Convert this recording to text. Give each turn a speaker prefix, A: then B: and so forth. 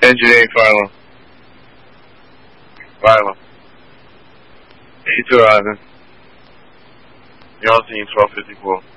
A: Engineering final. Final. You too, Ivan. You're on team 1254.